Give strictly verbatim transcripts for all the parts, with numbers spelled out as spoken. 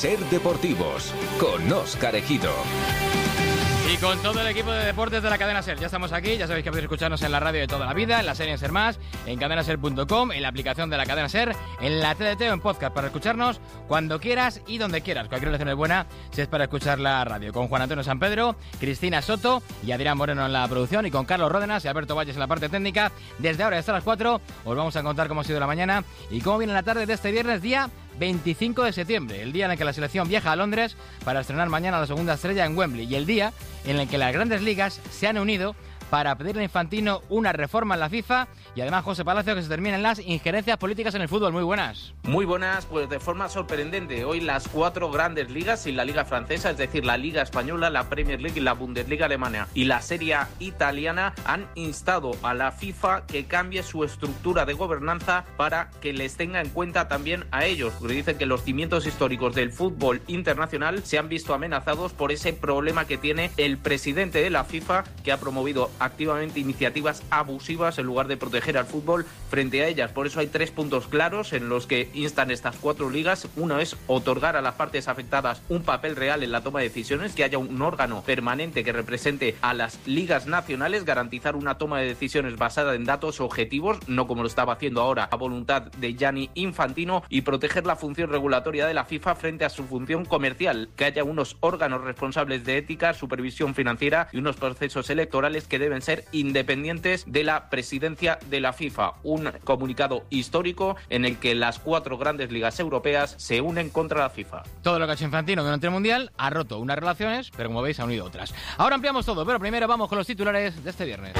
Ser Deportivos, con Óscar Ejido. Y con todo el equipo de deportes de la cadena SER. Ya estamos aquí, ya sabéis que podéis escucharnos en la radio de toda la vida, en la serie SER Más, en cadena ser punto com, en la aplicación de la cadena SER, en la T D T o en podcast, para escucharnos cuando quieras y donde quieras. Cualquier relación es buena si es para escuchar la radio. Con Juan Antonio San Pedro, Cristina Soto y Adrián Moreno en la producción, y con Carlos Ródenas y Alberto Valles en la parte técnica. Desde ahora hasta las cuatro os vamos a contar cómo ha sido la mañana y cómo viene la tarde de este viernes, día veinticinco de septiembre, el día en el que la selección viaja a Londres para estrenar mañana la segunda estrella en Wembley, y el día en el que las grandes ligas se han unido para pedirle a Infantino una reforma en la FIFA, y además, José Palacio, que se terminen las injerencias políticas en el fútbol. Muy buenas. Muy buenas, pues de forma sorprendente. Hoy las cuatro grandes ligas y la Liga Francesa, es decir, la Liga Española, la Premier League, la Bundesliga Alemana y la Serie A Italiana, han instado a la FIFA que cambie su estructura de gobernanza para que les tenga en cuenta también a ellos, porque dicen que los cimientos históricos del fútbol internacional se han visto amenazados por ese problema que tiene el presidente de la FIFA, que ha promovido activamente iniciativas abusivas en lugar de proteger al fútbol frente a ellas. Por eso hay tres puntos claros en los que instan estas cuatro ligas. Uno es otorgar a las partes afectadas un papel real en la toma de decisiones, que haya un órgano permanente que represente a las ligas nacionales, garantizar una toma de decisiones basada en datos objetivos, no como lo estaba haciendo ahora a voluntad de Gianni Infantino, y proteger la función regulatoria de la FIFA frente a su función comercial, que haya unos órganos responsables de ética, supervisión financiera y unos procesos electorales que deben ser independientes de la presidencia de la FIFA. Un comunicado histórico en el que las cuatro grandes ligas europeas se unen contra la FIFA. Todo lo que ha hecho Infantino durante el Mundial ha roto unas relaciones, pero como veis ha unido otras. Ahora ampliamos todo, pero primero vamos con los titulares de este viernes.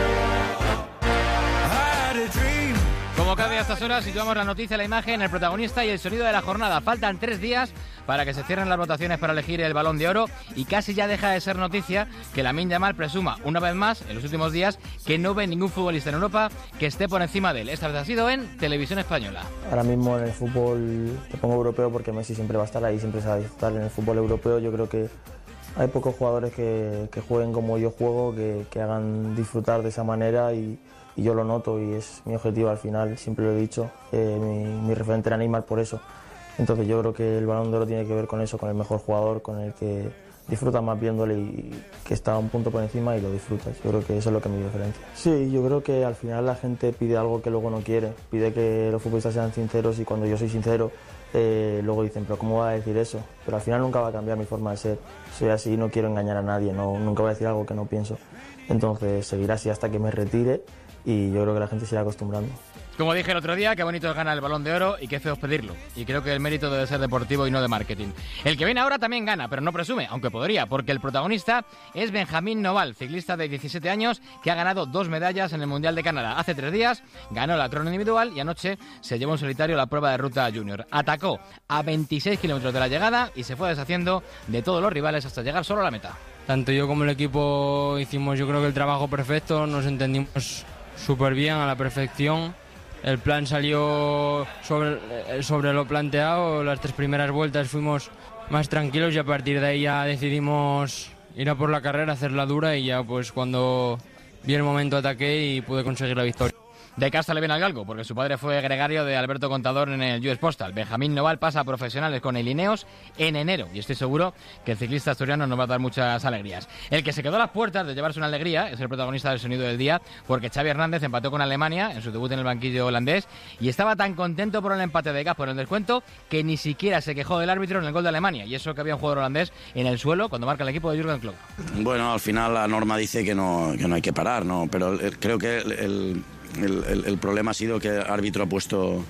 Como cada día a estas horas, situamos la noticia, la imagen, el protagonista y el sonido de la jornada. Faltan tres días para que se cierren las votaciones para elegir el Balón de Oro, y casi ya deja de ser noticia que Lamine Yamal presuma una vez más en los últimos días que no ve ningún futbolista en Europa que esté por encima de él. Esta vez ha sido en Televisión Española. Ahora mismo en el fútbol te pongo europeo porque Messi siempre va a estar ahí, siempre se va a disfrutar. En el fútbol europeo yo creo que hay pocos jugadores que, que jueguen como yo juego, que, que hagan disfrutar de esa manera, y Y yo lo noto y es mi objetivo al final, siempre lo he dicho, eh, mi, mi referente era Neymar por eso. Entonces yo creo que el Balón de Oro tiene que ver con eso, con el mejor jugador, con el que disfruta más viéndole y que está un punto por encima y lo disfrutas. Yo creo que eso es lo que me diferencia. Sí, yo creo que al final la gente pide algo que luego no quiere, pide que los futbolistas sean sinceros, y cuando yo soy sincero, eh, luego dicen, pero ¿cómo va a decir eso? Pero al final nunca va a cambiar mi forma de ser. Soy así, no quiero engañar a nadie, no, nunca voy a decir algo que no pienso. Entonces seguiré así hasta que me retire, y yo creo que la gente se irá acostumbrando. Como dije el otro día, qué bonito es ganar el Balón de Oro y qué feo es pedirlo. Y creo que el mérito debe ser deportivo y no de marketing. El que viene ahora también gana, pero no presume, aunque podría, porque el protagonista es Benjamín Noval, ciclista de diecisiete años que ha ganado dos medallas en el Mundial de Canadá. Hace tres días ganó la crono individual y anoche se llevó en solitario la prueba de ruta junior. Atacó a veintiséis kilómetros de la llegada y se fue deshaciendo de todos los rivales hasta llegar solo a la meta. Tanto yo como el equipo hicimos, yo creo que el trabajo perfecto, nos entendimos súper bien, a la perfección. El plan salió sobre, sobre lo planteado. Las tres primeras vueltas fuimos más tranquilos y a partir de ahí ya decidimos ir a por la carrera, hacerla dura, y ya pues cuando vi el momento ataqué y pude conseguir la victoria. De casta le viene al galgo, porque su padre fue gregario de Alberto Contador en el U S Postal. Benjamín Noval pasa a profesionales con el Ineos en enero, y estoy seguro que el ciclista asturiano nos va a dar muchas alegrías. El que se quedó a las puertas de llevarse una alegría es el protagonista del sonido del día, porque Xavi Hernández empató con Alemania en su debut en el banquillo holandés, y estaba tan contento por el empate de Gas, por el descuento, que ni siquiera se quejó del árbitro en el gol de Alemania, y eso que había un jugador holandés en el suelo cuando marca el equipo de Jürgen Klopp. Bueno, al final la norma dice que no, que no hay que parar, ¿no? Pero creo que el... el... El, el, el problema ha sido que el árbitro ha puesto,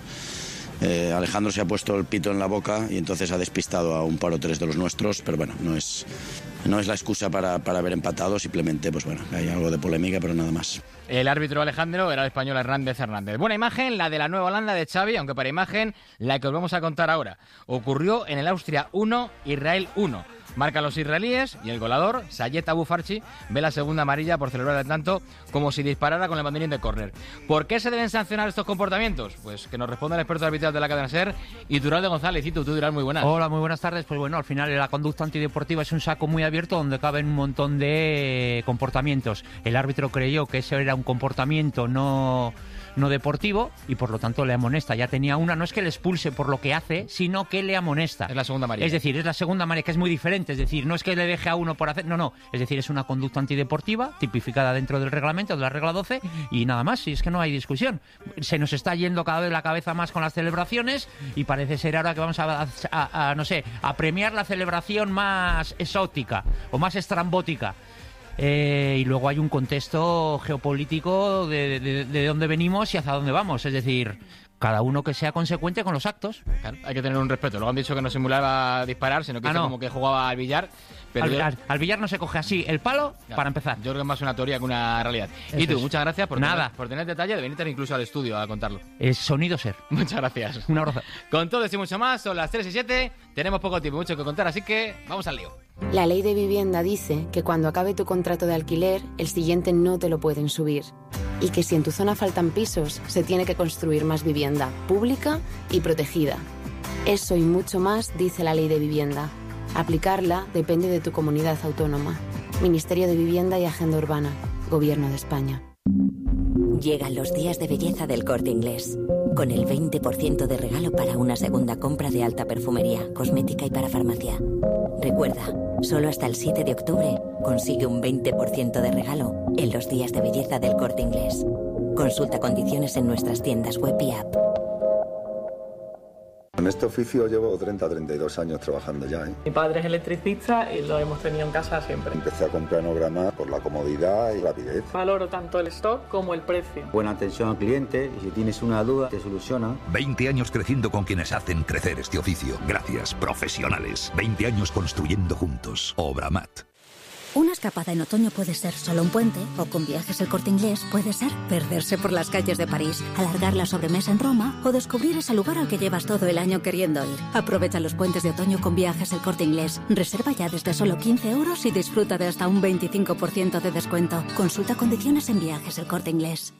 eh, Alejandro se ha puesto el pito en la boca y entonces ha despistado a un par o tres de los nuestros, pero bueno, no es, no es la excusa para, para haber empatado, simplemente pues bueno, hay algo de polémica, pero nada más. El árbitro Alejandro era el español Hernández Hernández. Buena imagen la de la Nueva Holanda de Xavi, aunque para imagen la que os vamos a contar ahora. Ocurrió en el Austria uno, Israel uno. Marcan los israelíes y el goleador, Sayed Abu Farchi, ve la segunda amarilla por celebrar el tanto como si disparara con el banderín de córner. ¿Por qué se deben sancionar estos comportamientos? Pues que nos responda el experto arbitral de la cadena SER, Iturralde González. Y tú, tú dirás muy buenas. Hola, muy buenas tardes. Pues bueno, al final la conducta antideportiva es un saco muy abierto donde caben un montón de comportamientos. El árbitro creyó que ese era un comportamiento no... no deportivo y por lo tanto le amonesta. Ya tenía una, no es que le expulse por lo que hace, sino que le amonesta. Es la segunda amarilla. Es decir, es la segunda amarilla, que es muy diferente. Es decir, no es que le deje a uno por hacer, no, no. Es decir, es una conducta antideportiva tipificada dentro del reglamento, de la regla doce, y nada más. Y es que no hay discusión. Se nos está yendo cada vez la cabeza más con las celebraciones y parece ser ahora que vamos a, a, a, a no sé, a premiar la celebración más exótica o más estrambótica. Eh, y luego hay un contexto geopolítico de, de, de dónde venimos y hacia dónde vamos. Es decir, cada uno que sea consecuente con los actos. Claro, hay que tener un respeto. Luego han dicho que no simulaba disparar, sino que Ah, hizo no. como que jugaba al billar. Pero Al, yo- al- al billar no se coge así el palo, Claro, para empezar. Yo creo que es más una teoría que una realidad. Eso y tú, es. muchas gracias por Nada. tener, por tener detalle de venirte incluso al estudio a contarlo. Es sonido ser. Muchas gracias. Un abrazo. Con todo esto y mucho más, son las tres y siete, tenemos poco tiempo, mucho que contar, así que vamos al lío. La ley de vivienda dice que cuando acabe tu contrato de alquiler, el siguiente no te lo pueden subir. Y que si en tu zona faltan pisos, se tiene que construir más vivienda, pública y protegida. Eso y mucho más dice la ley de vivienda. Aplicarla depende de tu comunidad autónoma. Ministerio de Vivienda y Agenda Urbana. Gobierno de España. Llegan los días de belleza del Corte Inglés. Con el veinte por ciento de regalo para una segunda compra de alta perfumería, cosmética y para farmacia. Recuerda, solo hasta el siete de octubre consigue un veinte por ciento de regalo en los días de belleza del Corte Inglés. Consulta condiciones en nuestras tiendas web y app. En este oficio llevo treinta a treinta y dos años trabajando ya, ¿eh? Mi padre es electricista y lo hemos tenido en casa siempre. Empecé a comprar en Obramar por la comodidad y rapidez. Valoro tanto el stock como el precio. Buena atención al cliente y si tienes una duda te soluciona. veinte años creciendo con quienes hacen crecer este oficio. Gracias, profesionales. veinte años construyendo juntos. Obramat. Una escapada en otoño puede ser solo un puente, o con Viajes El Corte Inglés puede ser perderse por las calles de París, alargar la sobremesa en Roma o descubrir ese lugar al que llevas todo el año queriendo ir. Aprovecha los puentes de otoño con Viajes El Corte Inglés. Reserva ya desde solo quince euros y disfruta de hasta un veinticinco por ciento de descuento. Consulta condiciones en Viajes El Corte Inglés.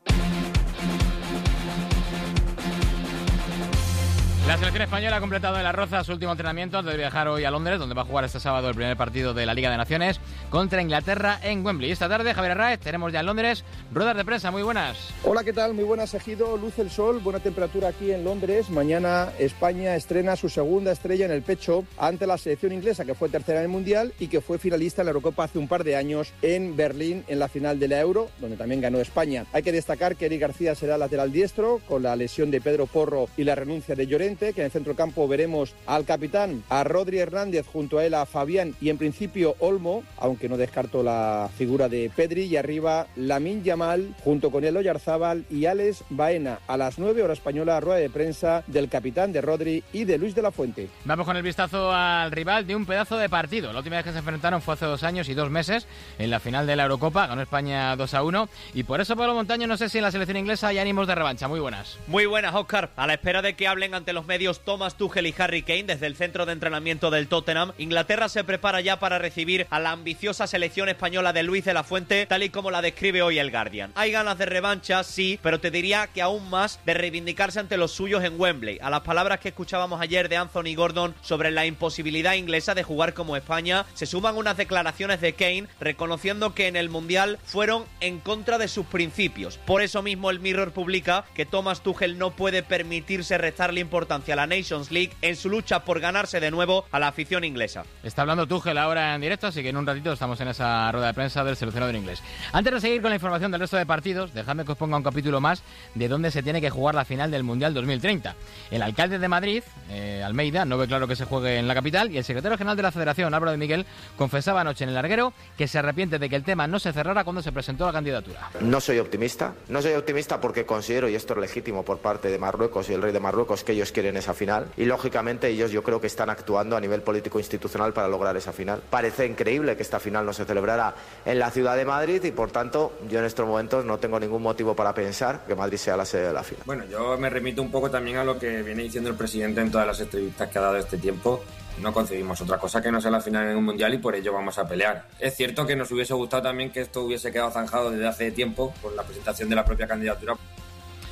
La selección española ha completado en La Roza su último entrenamiento antes de viajar hoy a Londres, donde va a jugar este sábado el primer partido de la Liga de Naciones contra Inglaterra en Wembley. Esta tarde, Javier Arraez, tenemos ya en Londres ruedas de prensa. Muy buenas. Hola, ¿qué tal? Muy buenas, Ejido. Luce el sol, buena temperatura aquí en Londres. Mañana España estrena su segunda estrella en el pecho ante la selección inglesa, que fue tercera en el Mundial y que fue finalista en la Eurocopa hace un par de años en Berlín, en la final de la Euro, donde también ganó España. Hay que destacar que Eric García será lateral diestro, con la lesión de Pedro Porro y la renuncia de Llorente, que en el centro del campo veremos al capitán, a Rodri Hernández, junto a él a Fabián y en principio Olmo, aunque no descarto la figura de Pedri, y arriba Lamine Yamal, junto con el Oyarzábal y Alex Baena. A las nueve hora española, rueda de prensa del capitán, de Rodri y de Luis de la Fuente. Vamos con el vistazo al rival de un pedazo de partido. La última vez que se enfrentaron fue hace dos años y dos meses, en la final de la Eurocopa. Ganó España dos a uno. Y por eso, Pablo Montaño, no sé si en la selección inglesa hay ánimos de revancha. Muy buenas. Muy buenas, Óscar. A la espera de que hablen ante los medios Thomas Tuchel y Harry Kane desde el centro de entrenamiento del Tottenham, Inglaterra se prepara ya para recibir a la ambiciosa selección española de Luis de la Fuente, tal y como la describe hoy el Guardian. Hay ganas de revancha, sí, pero te diría que aún más de reivindicarse ante los suyos en Wembley. A las palabras que escuchábamos ayer de Anthony Gordon sobre la imposibilidad inglesa de jugar como España, se suman unas declaraciones de Kane reconociendo que en el Mundial fueron en contra de sus principios. Por eso mismo el Mirror publica que Thomas Tuchel no puede permitirse restarle importancia a la Nations League en su lucha por ganarse de nuevo a la afición inglesa. Está hablando Tuchel ahora en directo, así que en un ratito estamos en esa rueda de prensa del seleccionador inglés. Antes de seguir con la información del resto de partidos, dejadme que os ponga un capítulo más de dónde se tiene que jugar la final del Mundial dos mil treinta. El alcalde de Madrid, eh, Almeida, no ve claro que se juegue en la capital, y el secretario general de la Federación, Álvaro de Miguel, confesaba anoche en el larguero que se arrepiente de que el tema no se cerrara cuando se presentó la candidatura. No soy optimista, no soy optimista porque considero, y esto es legítimo por parte de Marruecos y el rey de Marruecos, que ellos quieren esa final, y lógicamente ellos yo creo que están actuando a nivel político institucional para lograr esa final. Parece increíble que esta final no se celebrara en la ciudad de Madrid y por tanto yo en estos momentos no tengo ningún motivo para pensar que Madrid sea la sede de la final. Bueno, yo me remito un poco también a lo que viene diciendo el presidente en todas las entrevistas que ha dado este tiempo. No conseguimos otra cosa que no sea la final en un mundial y por ello vamos a pelear. Es cierto que nos hubiese gustado también que esto hubiese quedado zanjado desde hace tiempo por la presentación de la propia candidatura.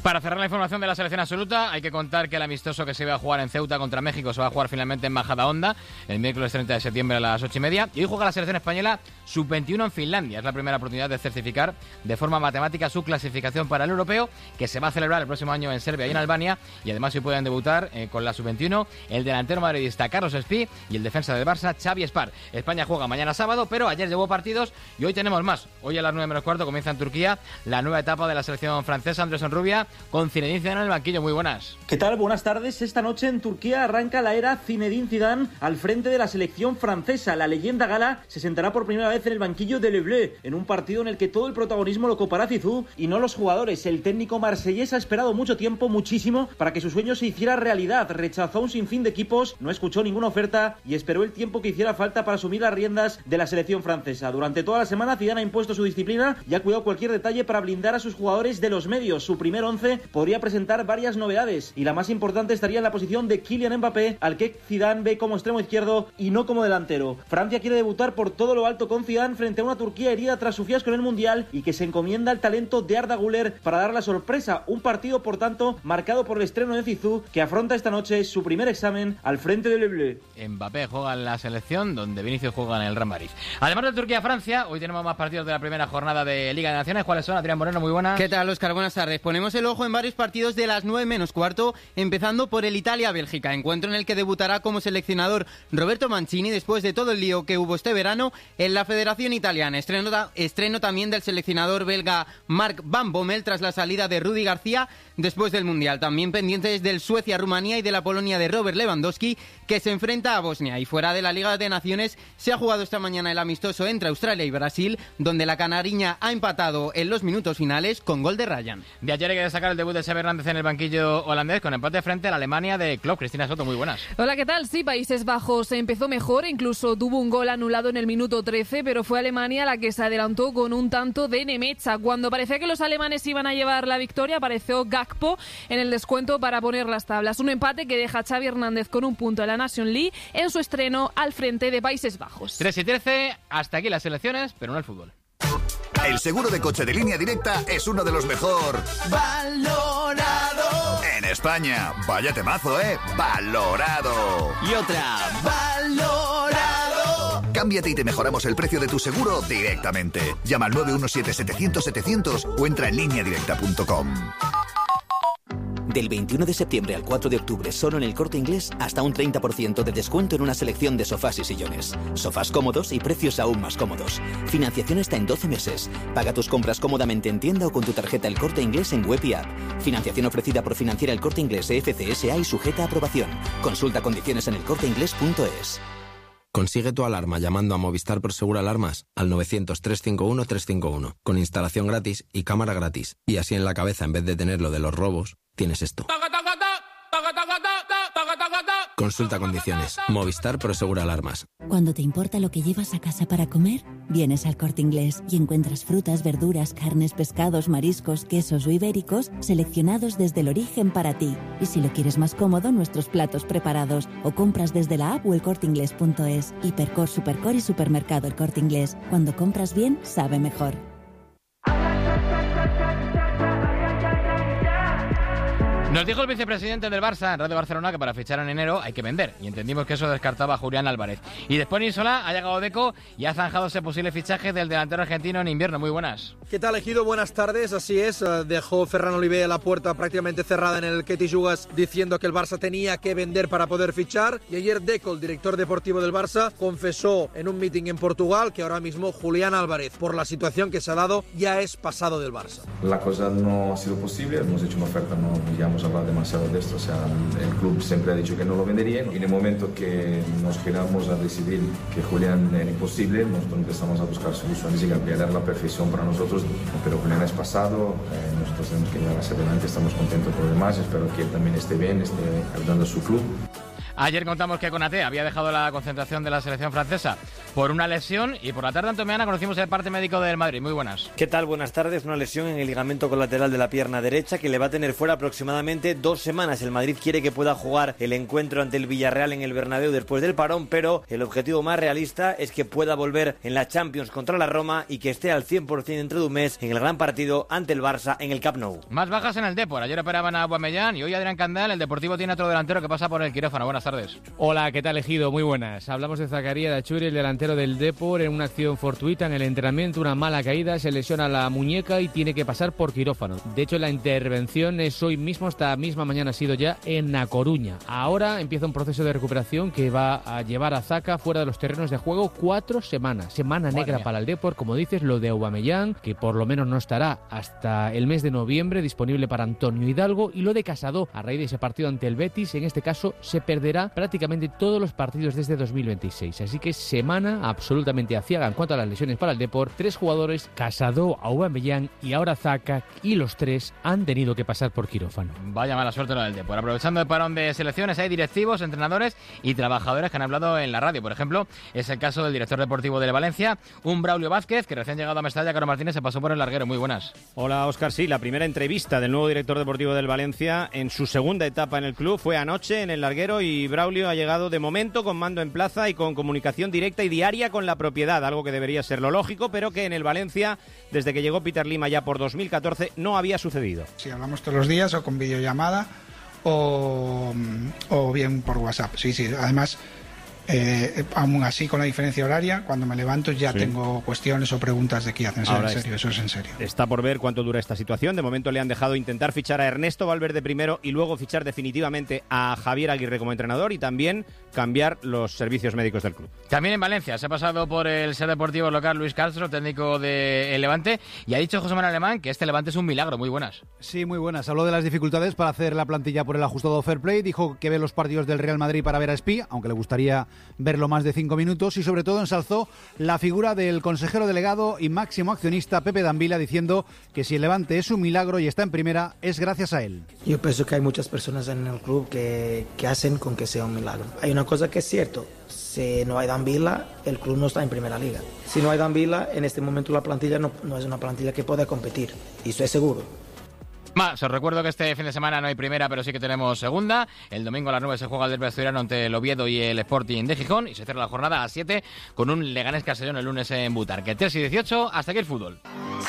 Para cerrar la información de la selección absoluta, hay que contar que el amistoso que se iba a jugar en Ceuta contra México se va a jugar finalmente en Majadahonda el miércoles treinta de septiembre a las ocho y media. Y hoy juega la selección española sub veintiuno en Finlandia. Es la primera oportunidad de certificar de forma matemática su clasificación para el europeo, que se va a celebrar el próximo año en Serbia y en Albania. Y además hoy pueden debutar eh, con la sub veintiuno el delantero madridista Carlos Espí y el defensa del Barça Xavi Espar. España juega mañana sábado, pero ayer llevó partidos y hoy tenemos más. Hoy a las nueve menos cuarto comienza en Turquía la nueva etapa de la selección francesa. Andrés Enrubia con Zinedine Zidane en el banquillo. Muy buenas. ¿Qué tal? Buenas tardes. Esta noche en Turquía arranca la era Zinedine Zidane al frente de la selección francesa. La leyenda gala se sentará por primera vez en el banquillo de Le Bleu, en un partido en el que todo el protagonismo lo copará Zizou y no los jugadores. El técnico marsellés ha esperado mucho tiempo, muchísimo, para que su sueño se hiciera realidad. Rechazó un sinfín de equipos, no escuchó ninguna oferta y esperó el tiempo que hiciera falta para asumir las riendas de la selección francesa. Durante toda la semana Zidane ha impuesto su disciplina y ha cuidado cualquier detalle para blindar a sus jugadores de los medios. Su primer once podría presentar varias novedades y la más importante estaría en la posición de Kylian Mbappé, al que Zidane ve como extremo izquierdo y no como delantero. Francia quiere debutar por todo lo alto con Zidane frente a una Turquía herida tras su fiasco en el Mundial y que se encomienda al talento de Arda Güler para dar la sorpresa. Un partido, por tanto, marcado por el estreno de Zizou, que afronta esta noche su primer examen al frente del Le Bleu. Mbappé juega en la selección, donde Vinicius juega en el Real Madrid. Además de Turquía-Francia, hoy tenemos más partidos de la primera jornada de Liga de Naciones. ¿Cuáles son? Adrián Moreno, muy buenas. ¿Qué tal, Óscar? Buenas tardes. Ponemos el ojo en varios partidos de las nueve menos cuarto, empezando por el Italia-Bélgica, encuentro en el que debutará como seleccionador Roberto Mancini después de todo el lío que hubo este verano en la Federación Italiana. Estreno, estreno también del seleccionador belga Mark Van Bommel tras la salida de Rudy García después del Mundial. También pendientes del Suecia-Rumanía y de la Polonia de Robert Lewandowski, que se enfrenta a Bosnia. Y fuera de la Liga de Naciones se ha jugado esta mañana el amistoso entre Australia y Brasil, donde la canariña ha empatado en los minutos finales con gol de Ryan. De ayer hay que destacar el debut de Xavi Hernández en el banquillo holandés con empate frente a la Alemania de Klopp. Cristina Soto, muy buenas. Hola, ¿qué tal? Sí, Países Bajos empezó mejor, incluso tuvo un gol anulado en el minuto trece, pero fue Alemania la que se adelantó con un tanto de Nemecha. Cuando parecía que los alemanes iban a llevar la victoria, apareció Gakpo en el descuento para poner las tablas. Un empate que deja a Xavi Hernández con un punto en la Nation League en su estreno al frente de Países Bajos. tres y trece, hasta aquí las selecciones, pero no el fútbol. El seguro de coche de Línea Directa es uno de los mejor valorado en España. Vaya temazo, ¿eh? Valorado. Y otra, valorado. Cámbiate y te mejoramos el precio de tu seguro directamente. Llama al nueve uno siete, setecientos, setecientos o entra en línea directa punto com. Del veintiuno de septiembre al cuatro de octubre, solo en El Corte Inglés, hasta un treinta por ciento de descuento en una selección de sofás y sillones. Sofás cómodos y precios aún más cómodos. Financiación hasta en doce meses. Paga tus compras cómodamente en tienda o con tu tarjeta El Corte Inglés en web y app. Financiación ofrecida por Financiera El Corte Inglés F C S A y sujeta a aprobación. Consulta condiciones en el corte inglés punto es. Consigue tu alarma llamando a Movistar Prosegur Alarmas al novecientos, trescientos cincuenta y uno, trescientos cincuenta y uno, con instalación gratis y cámara gratis. Y así en la cabeza, en vez de tener lo de los robos, tienes esto. Consulta condiciones. Movistar Prosegur Alarmas. Cuando te importa lo que llevas a casa para comer, vienes al Corte Inglés y encuentras frutas, verduras, carnes, pescados, mariscos, quesos o ibéricos seleccionados desde el origen para ti. Y si lo quieres más cómodo, nuestros platos preparados o compras desde la app o el corte inglés punto es. Hipercor, Supercor y Supermercado El Corte Inglés. Cuando compras bien, sabe mejor. Nos dijo el vicepresidente del Barça en Radio Barcelona que para fichar en enero hay que vender, y entendimos que eso descartaba a Julián Álvarez. Y después en Isola ha llegado Deco y ha zanjado ese posible fichaje del delantero argentino en invierno. Muy buenas. ¿Qué tal, Ejido? Buenas tardes, así es. Dejó Ferran Oliver la puerta prácticamente cerrada en el Ketty Jugas diciendo que el Barça tenía que vender para poder fichar. Y ayer Deco, el director deportivo del Barça, confesó en un meeting en Portugal que ahora mismo Julián Álvarez, por la situación que se ha dado, ya es pasado del Barça. La cosa no ha sido posible, hemos hecho una oferta, no ya hemos hablado demasiado de esto, o sea, el club siempre ha dicho que no lo vendería, y en el momento que nos giramos a decidir que Julián era imposible, nosotros empezamos a buscar soluciones y cambiar la perfección para nosotros, pero Julián es pasado, eh, nosotros tenemos que llevar hacia adelante, estamos contentos por lo demás, espero que él también esté bien, esté ayudando a su club. Ayer contamos que Konaté había dejado la concentración de la selección francesa por una lesión y por la tarde, Antomeana, conocimos el parte médico del Madrid. Muy buenas. ¿Qué tal? Buenas tardes. Una lesión en el ligamento colateral de la pierna derecha que le va a tener fuera aproximadamente dos semanas. El Madrid quiere que pueda jugar el encuentro ante el Villarreal en el Bernabéu después del parón, pero el objetivo más realista es que pueda volver en la Champions contra la Roma y que esté al cien por ciento dentro de un mes en el gran partido ante el Barça en el Camp Nou. Más bajas en el Depor. Ayer operaban a Aubameyang y hoy Adrián Candal. El Deportivo tiene otro delantero que pasa por el quirófano. Buenas tardes. Hola, ¿qué tal, Ejido? Muy buenas. Hablamos de Zakaria Dachuri, el delantero del Depor, en una acción fortuita en el entrenamiento, una mala caída, se lesiona la muñeca y tiene que pasar por quirófano. De hecho, la intervención es hoy mismo, esta misma mañana ha sido ya en A Coruña. Ahora empieza un proceso de recuperación que va a llevar a Zaka fuera de los terrenos de juego cuatro semanas. Semana negra Buena. para el Depor, como dices, lo de Aubameyang, que por lo menos no estará hasta el mes de noviembre, disponible para Antonio Hidalgo, y lo de Casado, a raíz de ese partido ante el Betis, en este caso se perderá prácticamente todos los partidos desde dos mil veintiséis. Así que semana absolutamente aciaga en cuanto a las lesiones para el Depor. Tres jugadores, Casado, Aubameyang y ahora Zaka, y los tres han tenido que pasar por quirófano. Vaya mala suerte la del Depor. Aprovechando el parón de selecciones, hay directivos, entrenadores y trabajadores que han hablado en la radio. Por ejemplo, es el caso del director deportivo del Valencia, un Braulio Vázquez, que recién llegado a Mestalla, Caro Martínez, se pasó por el larguero. Muy buenas. Hola, Óscar. Sí, la primera entrevista del nuevo director deportivo del Valencia en su segunda etapa en el club fue anoche en el larguero, y Braulio ha llegado de momento con mando en plaza y con comunicación directa y diaria con la propiedad, algo que debería ser lo lógico, pero que en el Valencia, desde que llegó Peter Lim ya por dos mil catorce, no había sucedido. Sí, hablamos todos los días o con videollamada o, o bien por WhatsApp. Sí, sí, además, eh, aún así con la diferencia horaria, cuando me levanto ya sí. tengo cuestiones o preguntas de qué hacen. En serio, está, eso es en serio. Está por ver cuánto dura esta situación. De momento le han dejado intentar fichar a Ernesto Valverde primero y luego fichar definitivamente a Javier Aguirre como entrenador, y también cambiar los servicios médicos del club. También en Valencia se ha pasado por el ser deportivo local Luis Castro, técnico de Levante, y ha dicho José Manuel Alemán que este Levante es un milagro. Muy buenas. Sí, muy buenas. Habló de las dificultades para hacer la plantilla por el ajustado fair play. Dijo que ve los partidos del Real Madrid para ver a Espi, aunque le gustaría verlo más de cinco minutos, y sobre todo ensalzó la figura del consejero delegado y máximo accionista Pepe Dambila, diciendo que si el Levante es un milagro y está en primera, es gracias a él. Yo pienso que hay muchas personas en el club que, que hacen con que sea un milagro. Hay una cosa que es cierto: si no hay Dambila, el club no está en primera liga. Si no hay Dambila, en este momento la plantilla no, no es una plantilla que pueda competir, y eso es seguro. Más, os recuerdo que este fin de semana no hay primera, pero sí que tenemos segunda. El domingo a las nueve se juega el derbi asturiano ante el Oviedo y el Sporting de Gijón, y se cierra la jornada a las siete con un Leganés Castellón el lunes en Butarque. tres y dieciocho, hasta aquí el fútbol.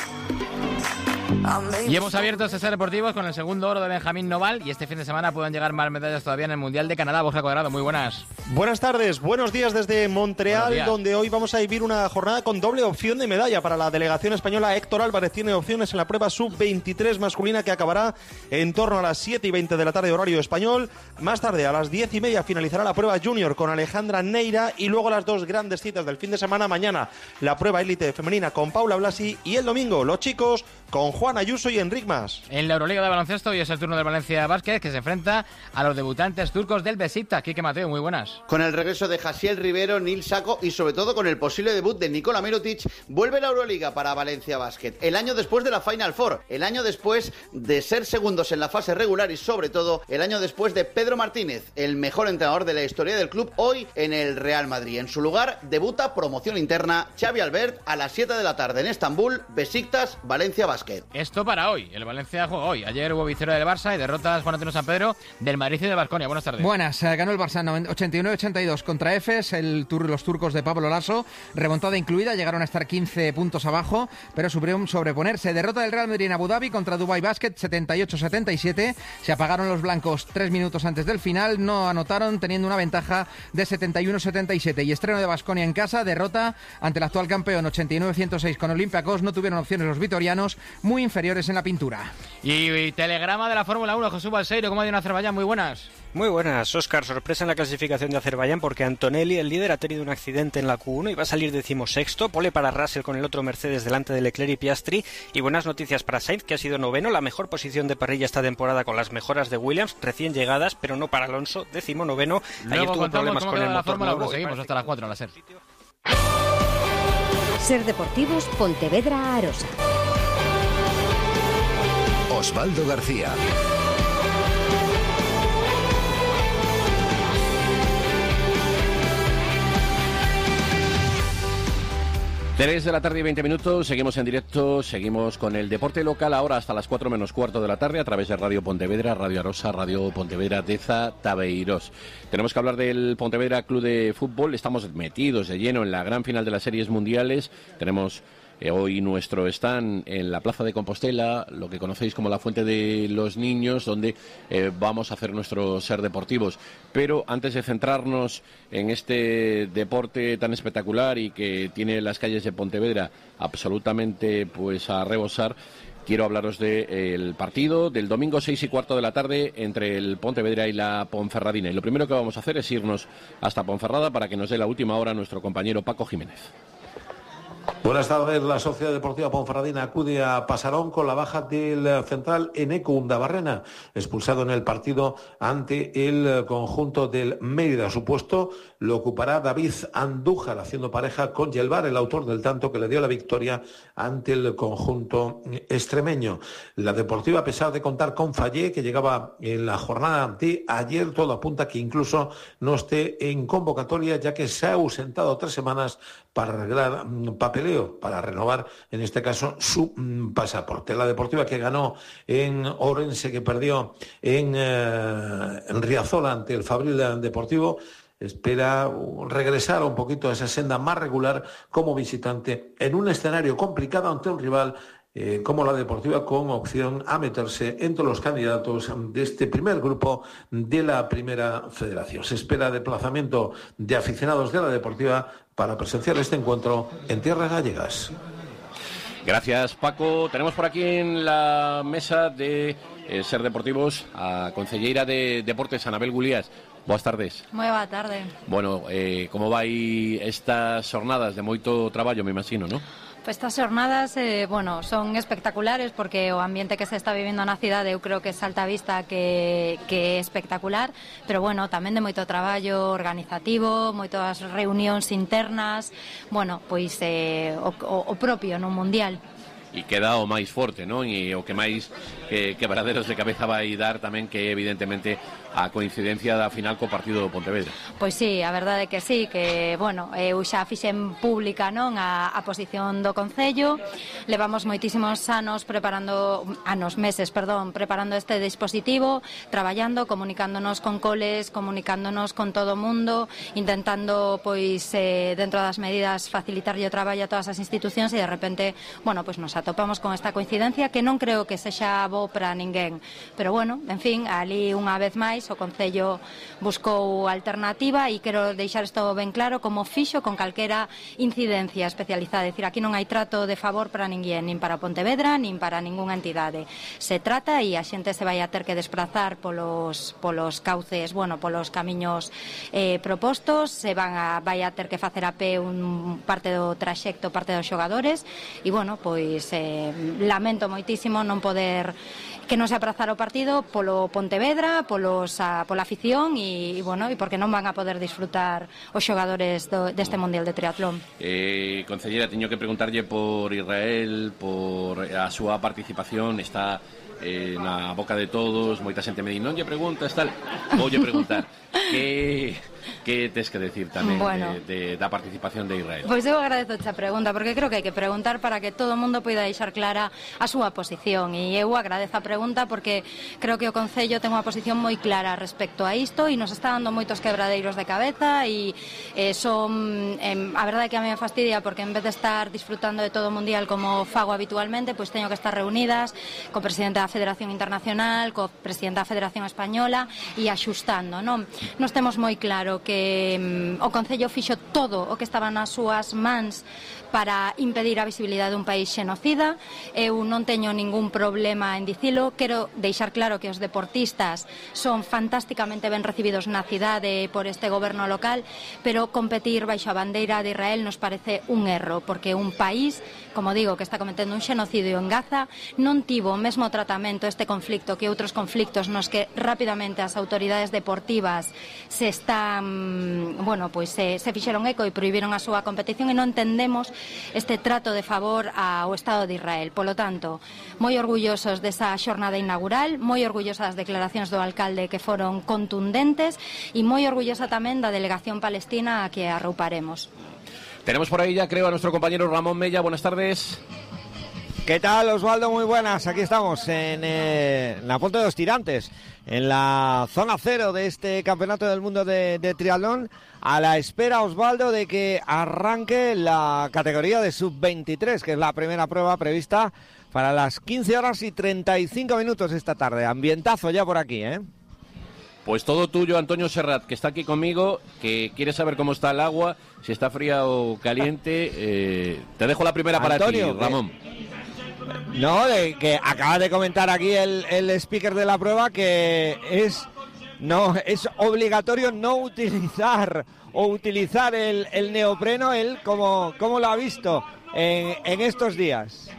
Y hemos abierto este set deportivos con el segundo oro de Benjamín Noval, y este fin de semana pueden llegar más medallas todavía en el Mundial de Canadá. Borja Cuadrado, muy buenas. Buenas tardes, buenos días desde Montreal, donde hoy vamos a vivir una jornada con doble opción de medalla para la delegación española. Héctor Álvarez tiene opciones en la prueba sub veintitrés masculina, que acabará en torno a las siete y veinte de la tarde horario español. Más tarde, a las diez y media, finalizará la prueba junior con Alejandra Neira, y luego las dos grandes citas del fin de semana. Mañana la prueba élite femenina con Paula Blasi, y el domingo los chicos con Juan Ayuso y Enric Mas. En la Euroliga de baloncesto hoy es el turno del Valencia Basket, que se enfrenta a los debutantes turcos del Besiktas. Quique Mateo, muy buenas. Con el regreso de Jasiel Rivero, Nil Sako y sobre todo con el posible debut de Nikola Mirotic, vuelve la Euroliga para Valencia Basket. El año después de la Final Four, el año después de ser segundos en la fase regular, y sobre todo el año después de Pedro Martínez, el mejor entrenador de la historia del club, hoy en el Real Madrid. En su lugar debuta promoción interna Xavi Albert a las siete de la tarde en Estambul. Besiktas Valencia Basket. Esto para hoy. El Valencia juega hoy. Ayer hubo victoria del Barça y derrotas Juan Antonio San Pedro del Madrid y de Baskonia. Buenas tardes. Buenas. Eh, ganó el Barça ochenta y nueve ochenta y dos contra Efes. El tur, los turcos de Pablo Lasso, remontada incluida, llegaron a estar quince puntos abajo, pero supieron sobreponerse. Derrota del Real Madrid en Abu Dhabi contra Dubai Basket setenta y ocho setenta y siete. Se apagaron los blancos tres minutos antes del final. No anotaron, teniendo una ventaja de setenta y uno setenta y siete. Y estreno de Baskonia en casa. Derrota ante el actual campeón ochenta y nueve ciento seis con Olympiacos. No tuvieron opciones los vitorianos, muy inferiores en la pintura. Y, y telegrama de la Fórmula uno, Jesús Balseiro, ¿cómo ha ido en Azerbaiyán? Muy buenas. Muy buenas, Óscar. Sorpresa en la clasificación de Azerbaiyán, porque Antonelli, el líder, ha tenido un accidente en la Q uno y va a salir decimosexto. Pole para Russell con el otro Mercedes delante de Leclerc y Piastri. Y buenas noticias para Sainz, que ha sido noveno, la mejor posición de parrilla esta temporada con las mejoras de Williams, recién llegadas, pero no para Alonso, décimo noveno. Ayer tuvo problemas con el motor nuevo. Seguimos hasta las cuatro a la SER. SER Deportivos, Pontevedra, Arosa. Osvaldo García. tres de la tarde y veinte minutos, seguimos en directo, seguimos con el deporte local ahora hasta las cuatro menos cuarto de la tarde a través de Radio Pontevedra, Radio Arosa, Radio Pontevedra Deza, Tabeiros. Tenemos que hablar del Pontevedra Club de Fútbol, estamos metidos de lleno en la gran final de las series mundiales, tenemos... Eh, hoy nuestro stand en la Plaza de Compostela, lo que conocéis como la Fuente de los Niños, donde eh, vamos a hacer nuestros ser deportivos. Pero antes de centrarnos en este deporte tan espectacular y que tiene las calles de Pontevedra absolutamente pues a rebosar, quiero hablaros del de, eh, partido del domingo seis y cuarto de la tarde entre el Pontevedra y la Ponferradina. Y lo primero que vamos a hacer es irnos hasta Ponferrada para que nos dé la última hora nuestro compañero Paco Jiménez. Buenas tardes. La Sociedad Deportiva Ponferradina acude a Pasarón con la baja del central Eneco Undabarrena, expulsado en el partido ante el conjunto del Mérida. Su puesto lo ocupará David Andújar, haciendo pareja con Yelvar, el autor del tanto que le dio la victoria ante el conjunto extremeño. La Deportiva, a pesar de contar con Fallé, que llegaba en la jornada de ayer, todo apunta que incluso no esté en convocatoria, ya que se ha ausentado tres semanas para arreglar papeleo, para renovar, en este caso, su mm, pasaporte. La Deportiva, que ganó en Orense, que perdió en, eh, en Riazola ante el Fabril Deportivo, espera regresar un poquito a esa senda más regular como visitante en un escenario complicado ante un rival eh, como la Deportiva, con opción a meterse entre los candidatos de este primer grupo de la Primera Federación. Se espera desplazamiento de aficionados de la Deportiva para presenciar este encuentro en tierras gallegas. Gracias, Paco. Tenemos por aquí en la mesa de eh, Ser Deportivos a concelleira de Deportes, Anabel Gulías. Boas tardes. Moi boa tarde. Bueno, eh, como vai estas jornadas de moito traballo, me imagino, ¿no? Pues estas jornadas, eh, bueno, son espectaculares porque o ambiente que se está vivindo na cidade eu creo que salta a vista que, que é espectacular, pero bueno, tamén de moito traballo organizativo, moitas reunións internas, bueno, pois eh, o, o, o propio no mundial. E queda o máis forte, non? E o que máis que, quebraderos de cabeza vai dar tamén, que evidentemente a coincidencia da final co partido do Pontevedra. Pois sí, a verdade é que sí, que, bueno, eu xa fixen pública, non, a, a posición do Concello. Levamos moitísimos anos preparando, anos, meses, perdón, preparando este dispositivo, traballando, comunicándonos con coles, comunicándonos con todo o mundo, intentando, pois, eh, dentro das medidas, facilitarlle o traballo a todas as institucións e, de repente, bueno, pois nos atopamos con esta coincidencia que non creo que sexa bo para ninguén. Pero, bueno, en fin, ali unha vez máis o Concello buscou alternativa e quero deixar isto ben claro, como fixo con calquera incidencia especializada. É dicir, aquí non hai trato de favor para ninguén, nin para Pontevedra, nin para ningunha entidade. Se trata e a xente se vai a ter que desplazar polos, polos cauces, bueno, polos camiños eh, propostos, se van a, vai a ter que facer a pé un parte do traxecto, parte dos xogadores, e, bueno, pois eh, lamento moitísimo non poder que non se aprazara o partido polo Pontevedra, polos, a, pola afición e, e, bueno, e porque non van a poder disfrutar os xogadores do, deste Mundial de Triatlón. Eh, Concellera, teño que preguntarlle por Israel, por a súa participación, está eh, na boca de todos, moita xente me di, non lle preguntas, tal, voulle preguntar, que... que tes que decir tamén bueno, de, de, da participación de Israel? Pois eu agradezo esta pregunta, porque creo que hai que preguntar para que todo o mundo poida deixar clara a súa posición, e eu agradezo a pregunta porque creo que o Concello ten unha posición moi clara respecto a isto e nos está dando moitos quebradeiros de cabeza e eh, son, eh, a verdade é que a mí me fastidia porque en vez de estar disfrutando de todo o Mundial como fago habitualmente, pois teño que estar reunidas co presidente da Federación Internacional, co presidente da Federación Española e axustando, non? Nos temos moi claro que um, o Concello fixo todo o que estaba nas súas mans para impedir a visibilidade dun país xenocida. Eu non teño ningún problema en dicilo. Quero deixar claro que os deportistas son fantásticamente ben recibidos na cidade por este goberno local, pero competir baixo a bandeira de Israel nos parece un erro, porque un país, como digo, que está cometendo un xenocidio en Gaza, non tivo o mesmo tratamento este conflicto que outros conflictos nos que rapidamente as autoridades deportivas se están, bueno, pois se, se fixeron eco e prohibiron a súa competición, e non entendemos este trato de favor ao Estado de Israel. Polo tanto, moi orgullosos desa xornada inaugural, moi orgullosa das declaracións do alcalde que foron contundentes e moi orgullosa tamén da delegación palestina a que arrouparemos. Tenemos por ahí ya, creo, a nuestro compañero Ramón Mella. Buenas tardes. ¿Qué tal, Osvaldo? Muy buenas. Aquí estamos en, eh, en la Ponte de los Tirantes, en la zona cero de este Campeonato del Mundo de, de Triatlón, a la espera, Osvaldo, de que arranque la categoría de sub veintitrés, que es la primera prueba prevista para las quince horas y treinta y cinco minutos esta tarde. Ambientazo ya por aquí, ¿eh? Pues todo tuyo, Antonio Serrat, que está aquí conmigo, que quiere saber cómo está el agua, si está fría o caliente. Eh, te dejo la primera para Antonio, ti, Ramón. Que... No, de que acaba de comentar aquí el, el speaker de la prueba que es no es obligatorio no utilizar o utilizar el, el neopreno. Él, ¿cómo, cómo lo ha visto en, en estos días?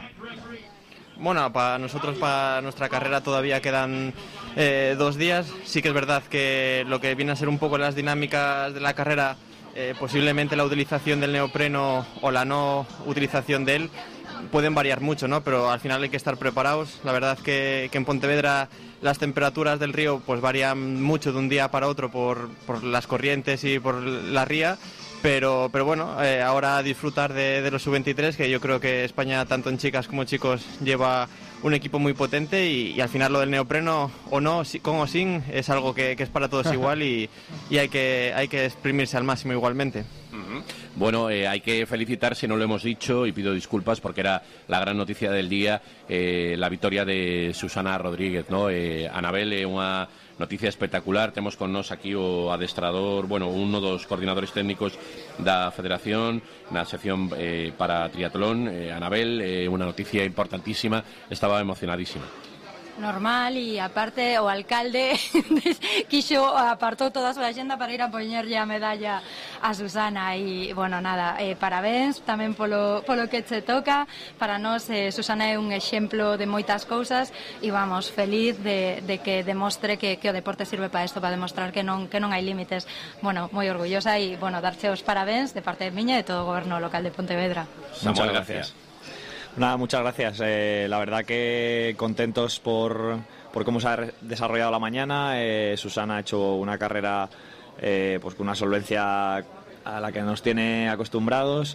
Bueno, para nosotros, para nuestra carrera todavía quedan eh, dos días. Sí que es verdad que lo que viene a ser un poco las dinámicas de la carrera, eh, posiblemente la utilización del neopreno o la no utilización de él, pueden variar mucho, ¿no? Pero al final hay que estar preparados. La verdad que, que en Pontevedra las temperaturas del río pues varían mucho de un día para otro por, por las corrientes y por la ría. Pero, pero bueno, eh, ahora disfrutar de, de los sub veintitrés, que yo creo que España, tanto en chicas como chicos, lleva un equipo muy potente y, y al final lo del neopreno, o no, si, con o sin, es algo que, que es para todos igual y, y hay que, hay que exprimirse al máximo igualmente. Uh-huh. Bueno, eh, hay que felicitar, si no lo hemos dicho, y pido disculpas porque era la gran noticia del día, eh, la victoria de Susana Rodríguez, ¿no? Eh, Anabel, eh, una noticia espectacular. Temos con nos aquí o adestrador, bueno, uno dos coordinadores técnicos da Federación na sección eh, para triatlón, eh, Anabel, eh, unha noticia importantísima, estaba emocionadísima. Normal, y aparte o alcalde quixo apartou toda a súa agenda para ir a poñerlle a medalla a Susana e, bueno, nada, eh, parabéns tamén polo, polo que che toca. Para nós, eh, Susana é un exemplo de moitas cousas e vamos, feliz de, de que demostre que, que o deporte sirve para isto, para demostrar que non, que non hai límites. Bueno, moi orgullosa e, bueno, darche os parabéns de parte de miña e de todo o goberno local de Pontevedra. Muchas gracias. Nada, muchas gracias. Eh, la verdad que contentos por, por cómo se ha desarrollado la mañana. Eh, Susana ha hecho una carrera eh, pues con una solvencia a la que nos tiene acostumbrados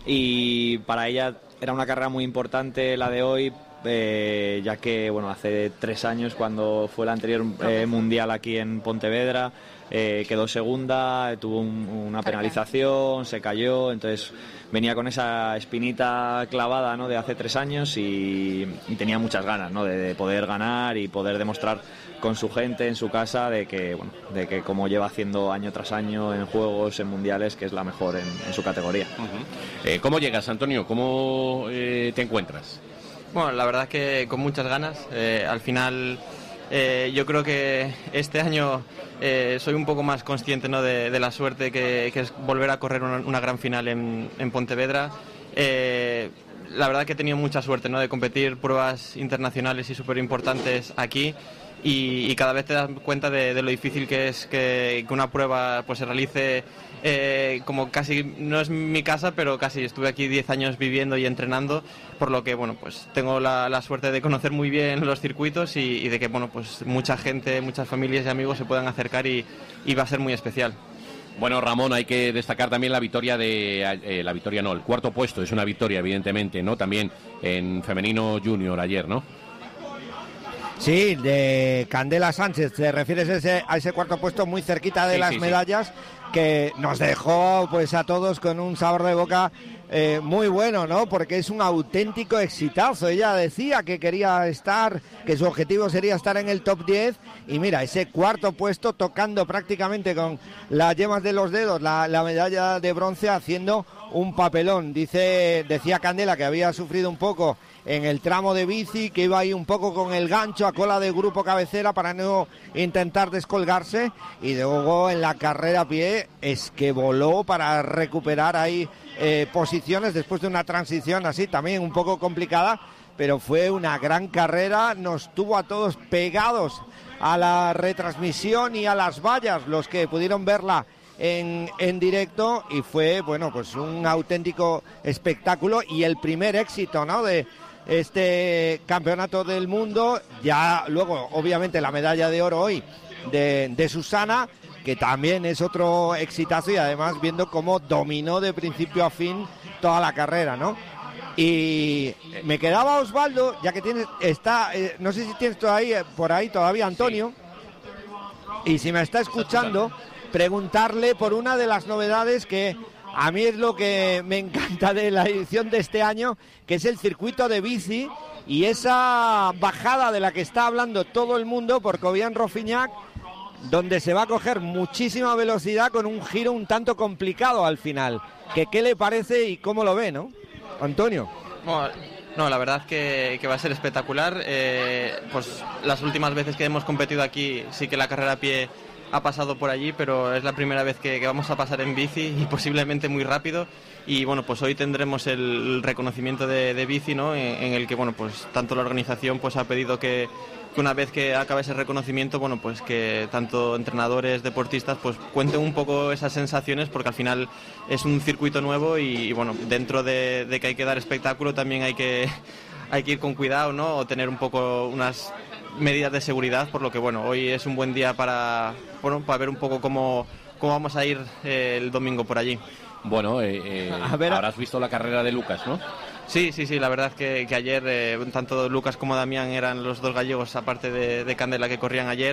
y para ella era una carrera muy importante la de hoy, eh, ya que bueno, hace tres años, cuando fue el anterior eh, mundial aquí en Pontevedra, eh, quedó segunda, tuvo un, una penalización, se cayó, entonces venía con esa espinita clavada, ¿no?, de hace tres años y, y tenía muchas ganas, ¿no?, de, de poder ganar y poder demostrar con su gente en su casa de que, bueno, de que como lleva haciendo año tras año en juegos, en mundiales, que es la mejor en, en su categoría. Uh-huh. Eh, ¿Cómo llegas, Antonio? ¿Cómo eh, te encuentras? Bueno, la verdad que con muchas ganas. Eh, al final, eh, yo creo que este año eh, soy un poco más consciente, ¿no?, de, de la suerte que, que es volver a correr una, una gran final en, en Pontevedra. Eh, la verdad que he tenido mucha suerte, ¿no?, de competir pruebas internacionales y súper importantes aquí. Y, y cada vez te das cuenta de, de lo difícil que es que, que una prueba pues se realice eh, como casi, no es mi casa, pero casi estuve aquí diez años viviendo y entrenando, por lo que bueno, pues tengo la, la suerte de conocer muy bien los circuitos y, y de que bueno, pues mucha gente, muchas familias y amigos se puedan acercar y, y va a ser muy especial. Bueno, Ramón, hay que destacar también la victoria de eh, la victoria no, el cuarto puesto, es una victoria evidentemente, ¿no? También en femenino junior ayer, ¿no? Sí, de Candela Sánchez, te refieres a ese, a ese cuarto puesto muy cerquita de sí, las sí, medallas, sí. Que nos dejó pues a todos con un sabor de boca eh, muy bueno, ¿no? Porque es un auténtico exitazo. Ella decía que quería estar, que su objetivo sería estar en el top diez y mira, ese cuarto puesto tocando prácticamente con las yemas de los dedos la, la medalla de bronce, haciendo un papelón. Dice, decía Candela que había sufrido un poco en el tramo de bici, que iba ahí un poco con el gancho a cola de grupo cabecera para no intentar descolgarse, y luego en la carrera a pie es que voló para recuperar ahí eh, posiciones después de una transición así también un poco complicada, pero fue una gran carrera, nos tuvo a todos pegados a la retransmisión y a las vallas, los que pudieron verla En, en directo, y fue bueno pues un auténtico espectáculo y el primer éxito, ¿no?, de este campeonato del mundo. Ya luego obviamente la medalla de oro hoy de, de Susana, que también es otro exitazo, y además viendo cómo dominó de principio a fin toda la carrera, ¿no? Y me quedaba Osvaldo, ya que tienes, está, eh, no sé si tienes todavía, por ahí todavía Antonio, sí. Y si me está escuchando, preguntarle por una de las novedades que a mí es lo que me encanta de la edición de este año, que es el circuito de bici y esa bajada de la que está hablando todo el mundo por Cobian-Rofiñac, donde se va a coger muchísima velocidad con un giro un tanto complicado al final. ¿Qué, qué le parece y cómo lo ve, no, Antonio? Bueno, no, la verdad que, que va a ser espectacular. Eh, pues las últimas veces que hemos competido aquí sí que la carrera a pie ha pasado por allí, pero es la primera vez que, que vamos a pasar en bici y posiblemente muy rápido. Y bueno, pues hoy tendremos el reconocimiento de, de bici, ¿no? En, en el que bueno, pues tanto la organización pues ha pedido que, que una vez que acabe ese reconocimiento, bueno, pues que tanto entrenadores, deportistas, pues cuenten un poco esas sensaciones, porque al final es un circuito nuevo y, y bueno, dentro de, de que hay que dar espectáculo también hay que hay que ir con cuidado, ¿no? O tener un poco unas medidas de seguridad, por lo que bueno, hoy es un buen día para bueno, para ver un poco cómo, cómo vamos a ir eh, el domingo por allí. Bueno, eh, eh, a ver, habrás visto la carrera de Lucas, ¿no? Sí, sí, sí, la verdad que, que ayer eh, tanto Lucas como Damián eran los dos gallegos, aparte de, de Candela, que corrían ayer.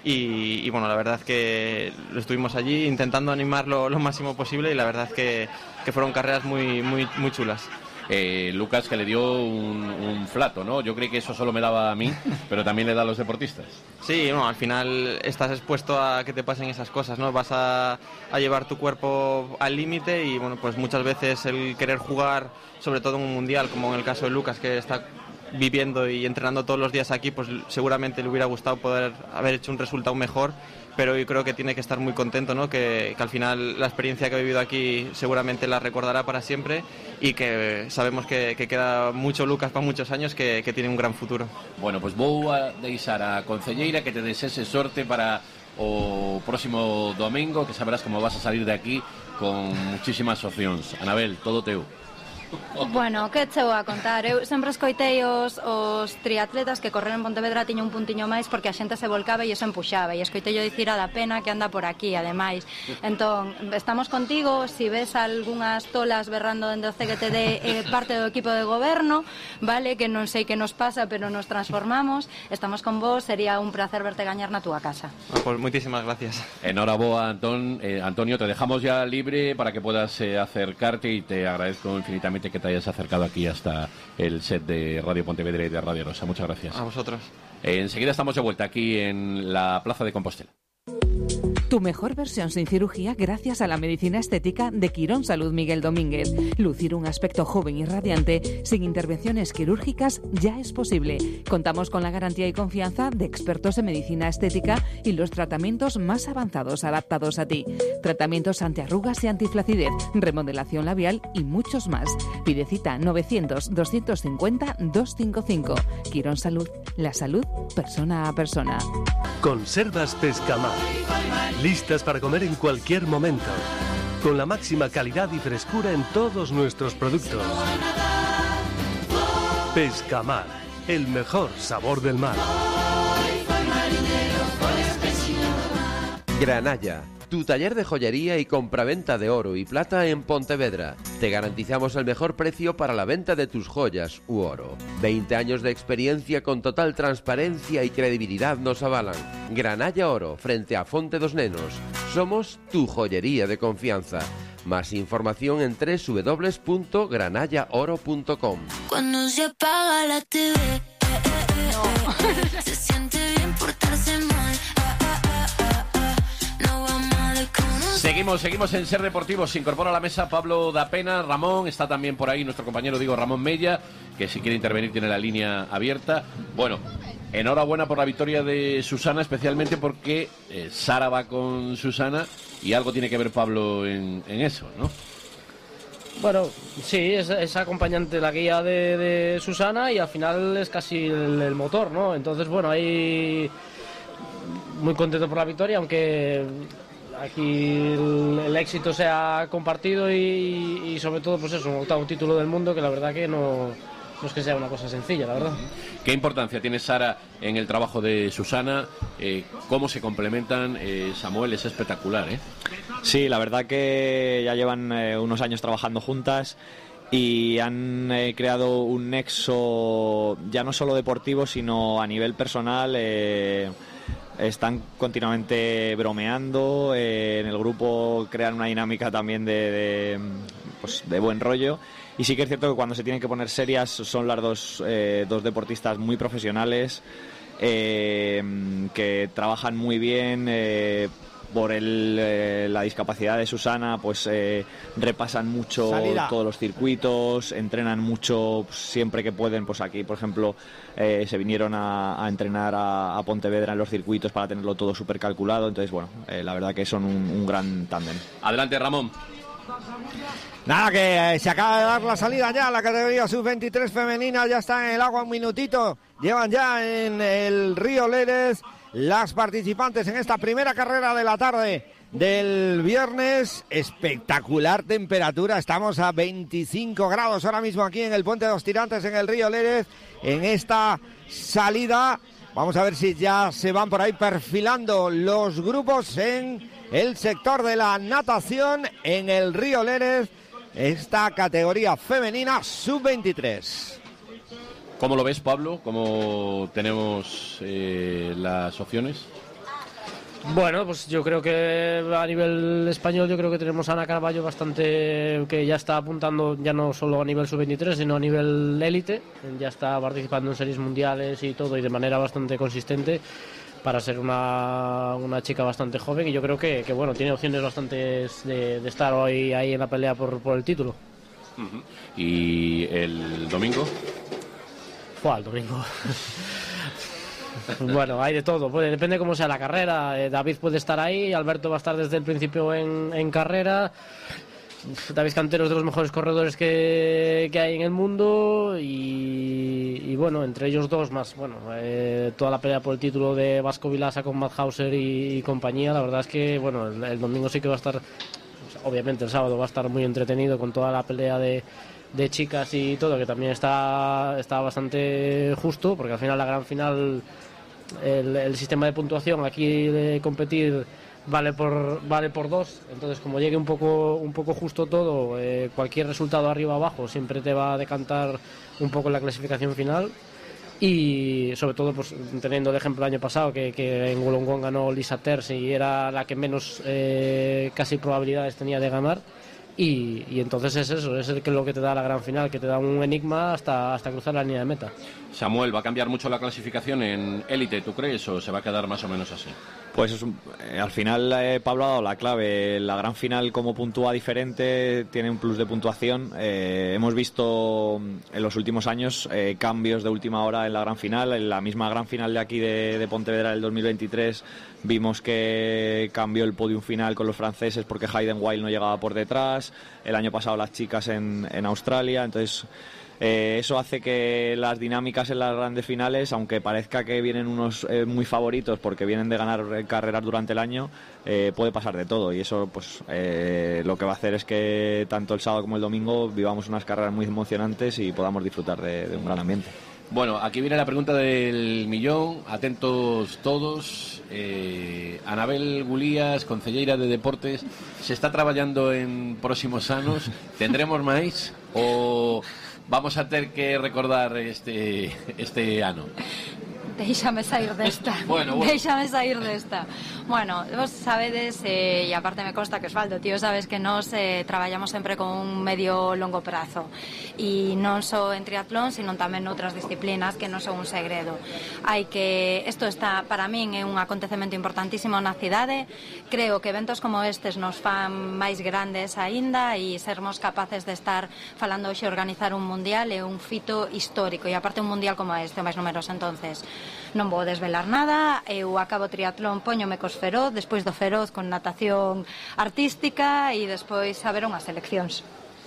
Y, y bueno, la verdad que lo estuvimos allí intentando animarlo lo máximo posible, y la verdad que, que fueron carreras muy, muy, muy chulas. Eh, Lucas, que le dio un, un flato, ¿no? Yo creí que eso solo me daba a mí, pero también le da a los deportistas. Sí, no, al final estás expuesto a que te pasen esas cosas, ¿no? Vas a, a llevar tu cuerpo al límite y, bueno, pues muchas veces el querer jugar, sobre todo en un mundial, como en el caso de Lucas, que está viviendo y entrenando todos los días aquí, pues seguramente le hubiera gustado poder haber hecho un resultado mejor, pero yo creo que tiene que estar muy contento, ¿no? Que, que al final la experiencia que ha vivido aquí seguramente la recordará para siempre, y que sabemos que, que queda mucho Lucas para muchos años, que, que tiene un gran futuro. Bueno, pues vou a deixar a Concelleira que te desese sorte para o próximo domingo, que sabrás como vas a salir de aquí con muchísimas opcións. Anabel, todo teu. Bueno, que che vou a contar? Eu sempre escoitei os, os triatletas que correron en Pontevedra tiña un puntiño máis porque a xente se volcaba e iso empuxaba, e escoitei yo dicir a da pena que anda por aquí, ademais. Entón, estamos contigo, si ves algunhas tolas berrando dende o C G T D eh, parte do equipo de goberno, vale, que non sei que nos pasa, pero nos transformamos, estamos con vos, sería un placer verte gañar na túa casa. Ah, pues muchísimas gracias. Enhorabuena, Antón, eh, Antonio, te dejamos ya libre para que puedas eh, acercarte, y te agradezco infinitamente que te hayas acercado aquí hasta el set de Radio Pontevedra y de Radio Arosa. Muchas gracias. A vosotros. Eh, enseguida estamos de vuelta aquí en la Plaza de Compostela. Tu mejor versión sin cirugía gracias a la medicina estética de Quirón Salud Miguel Domínguez. Lucir un aspecto joven y radiante sin intervenciones quirúrgicas ya es posible. Contamos con la garantía y confianza de expertos en medicina estética y los tratamientos más avanzados adaptados a ti. Tratamientos antiarrugas y antiflacidez, remodelación labial y muchos más. Pide cita novecientos, doscientos cincuenta, doscientos cincuenta y cinco. Quirón Salud, la salud persona a persona. Conservas Pescamar. Listas para comer en cualquier momento, con la máxima calidad y frescura en todos nuestros productos. Pescamar, el mejor sabor del mar. Granalla, tu taller de joyería y compraventa de oro y plata en Pontevedra. Te garantizamos el mejor precio para la venta de tus joyas u oro. veinte años de experiencia con total transparencia y credibilidad nos avalan. Granalla Oro, frente a Fonte dos Nenos. Somos tu joyería de confianza. Más información en doble u doble u doble u punto granalla oro punto com. Cuando se apaga la T V, eh, eh, eh, se siente bien portarse mal. Seguimos, seguimos en Ser Deportivo. Se incorpora a la mesa Pablo Dapena, Ramón, está también por ahí nuestro compañero, digo, Ramón Mella, que si quiere intervenir tiene la línea abierta. Bueno, enhorabuena por la victoria de Susana, especialmente porque eh, Sara va con Susana y algo tiene que ver Pablo en, en eso, ¿no? Bueno, sí, es, es acompañante, la guía de, de Susana, y al final es casi el, el motor, ¿no? Entonces, bueno, ahí muy contento por la victoria, aunque aquí el, el éxito se ha compartido y, y sobre todo, pues eso, un octavo título del mundo, que la verdad que no, no es que sea una cosa sencilla, la verdad. ¿Qué importancia tiene Sara en el trabajo de Susana? Eh, ¿Cómo se complementan? Eh, Samuel, es espectacular, ¿eh? Sí, la verdad que ya llevan eh, unos años trabajando juntas y han eh, creado un nexo ya no solo deportivo, sino a nivel personal. Eh, están continuamente bromeando, eh, en el grupo crean una dinámica también de, de, pues, de buen rollo. Y sí que es cierto que cuando se tienen que poner serias son las dos, eh, dos deportistas muy profesionales, eh, que trabajan muy bien. Eh, por el, eh, la discapacidad de Susana, pues eh, repasan mucho Salida. todos los circuitos, entrenan mucho siempre que pueden. Pues aquí, por ejemplo, eh, se vinieron a, a entrenar a, a Pontevedra en los circuitos para tenerlo todo súper calculado. Entonces, bueno, eh, la verdad que son un, un gran tándem. Adelante, Ramón. Nada, que eh, se acaba de dar la salida ya, la categoría sub veintitrés femenina ya está en el agua un minutito, llevan ya en el río Lérez las participantes en esta primera carrera de la tarde del viernes. Espectacular temperatura, estamos a veinticinco grados ahora mismo aquí en el Puente de los Tirantes, en el río Lérez, en esta salida. Vamos a ver si ya se van por ahí perfilando los grupos en el sector de la natación en el río Lérez, esta categoría femenina sub veintitrés. ¿Cómo lo ves, Pablo? ¿Cómo tenemos eh, las opciones? Bueno, pues yo creo que a nivel español yo creo que tenemos a Ana Carballo bastante, que ya está apuntando ya no solo a nivel sub veintitrés, sino a nivel élite. Ya está participando en series mundiales y todo, y de manera bastante consistente para ser una, una chica bastante joven, y yo creo que, que bueno, tiene opciones bastantes de, de estar hoy ahí en la pelea por, por el título. Uh-huh. ¿Y el domingo? Fue al domingo. Bueno, hay de todo, pues depende cómo sea la carrera. eh, David puede estar ahí, Alberto va a estar desde el principio en, en carrera. David Cantero es de los mejores corredores que, que hay en el mundo, y, y bueno, entre ellos dos más, bueno, eh, toda la pelea por el título de Vasco Vilasa con Matt Hauser y, y compañía. La verdad es que bueno, el, el domingo sí que va a estar, obviamente el sábado va a estar muy entretenido con toda la pelea de de chicas y todo, que también está, está bastante justo, porque al final la gran final, el, el sistema de puntuación aquí de competir vale por vale por dos, entonces como llegue un poco un poco justo todo, eh, cualquier resultado arriba o abajo siempre te va a decantar un poco en la clasificación final. Y sobre todo, pues teniendo de ejemplo el año pasado que, que en Wollongong ganó Lisa Terz y era la que menos eh, casi probabilidades tenía de ganar. Y, y entonces es eso, es el que lo que te da la gran final, que te da un enigma hasta, hasta cruzar la línea de meta. Samuel, ¿va a cambiar mucho la clasificación en élite, tú crees, o se va a quedar más o menos así? Pues es un, eh, al final eh, Pablo ha dado la clave. La gran final, como puntúa diferente, tiene un plus de puntuación. Eh, hemos visto en los últimos años eh, cambios de última hora en la gran final. En la misma gran final de aquí de, de Pontevedra del dos mil veintitrés vimos que cambió el podium final con los franceses porque Hayden Wild no llegaba por detrás. El año pasado las chicas en, en Australia. Entonces Eh, eso hace que las dinámicas en las grandes finales, aunque parezca que vienen unos eh, muy favoritos porque vienen de ganar carreras durante el año, eh, puede pasar de todo, y eso pues eh, lo que va a hacer es que tanto el sábado como el domingo vivamos unas carreras muy emocionantes y podamos disfrutar de, de un gran ambiente. Bueno, aquí viene la pregunta del millón, atentos todos. eh, Anabel Gulías, concelleira de Deportes, se está traballando en próximos anos? Tendremos máis ou vamos a ter que recordar este este ano? Déixame sair desta. Bueno, bueno. Déixame sair desta. Bueno, vos sabedes, eh, e aparte me consta que Osvaldo, tío, sabes que nos eh, traballamos sempre con un medio longo prazo, e non só en triatlón, sino tamén noutras disciplinas que non son un segredo. Hai que, isto está, para min, é un acontecemento importantísimo na cidade. Creo que eventos como estes nos fan máis grandes aínda, e sermos capaces de estar falando hoxe organizar un mundial é un fito histórico, e aparte un mundial como este, máis números. Entonces non vou desvelar nada, eu acabo triatlón, póñome cos feroz, despois do feroz con natación artística, e despois haber unhas seleccións.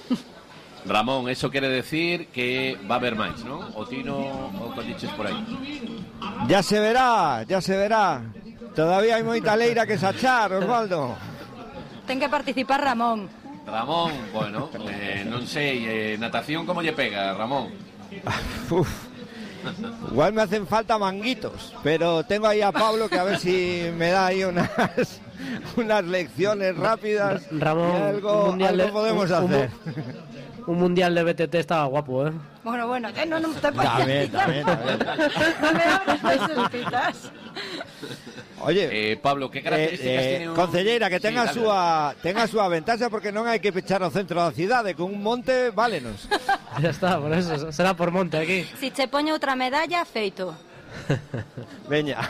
Ramón, eso quere decir que va a haber máis, ¿no? O ti no o que diches por aí? Ya se verá, ya se verá. Todavía hai moita leira que sachar, Osvaldo. Ten que participar Ramón. Ramón, bueno, eh, non sei, eh, natación como lle pega, Ramón? Uf. Igual me hacen falta manguitos, pero tengo ahí a Pablo que a ver si me da ahí unas, unas lecciones rápidas. Ramón, y algo, un mundial algo de, podemos un, hacer. Un, un mundial de B T T estaba guapo, ¿eh? Bueno, bueno, que no, no te puedes También, también, también. No me hagas esas pitas. Oye, eh, Pablo, ¿qué características eh, eh, tiene un... Concelleira, que tenga sí, súa tenga súa ventaxa porque non hai que pechar o centro da cidade, con un monte válenos. Ya está, por eso, será por monte aquí. Si che poño outra medalla, feito. Veña.